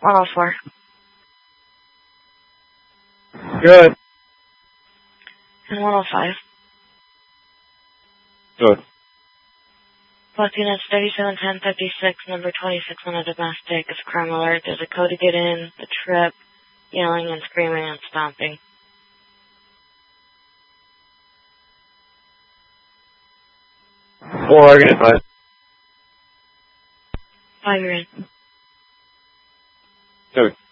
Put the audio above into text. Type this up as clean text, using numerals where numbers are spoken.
104. Good. And 105. Good. Plus units 371056, number 26 on a domestic. It's crime alert. There's a code to get in, the trip, yelling and screaming and stomping. 4 again, 5. 5, you're in. 7.